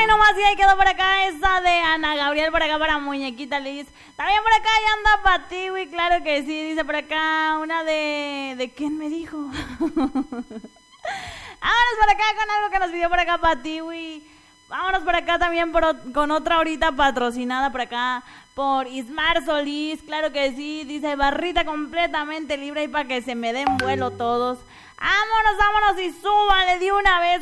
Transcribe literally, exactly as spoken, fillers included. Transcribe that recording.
nomás, y ahí quedó por acá esa de Ana Gabriel, por acá para Muñequita Liz. También por acá ya anda Patiwi, claro que sí, dice por acá una de... ¿De quién me dijo? Vámonos por acá con algo que nos pidió por acá Patiwi. Vámonos por acá también por, con otra ahorita patrocinada por acá por Ismar Solís, claro que sí, dice barrita completamente libre y para que se me den vuelo todos. Vámonos, vámonos y súbale de una vez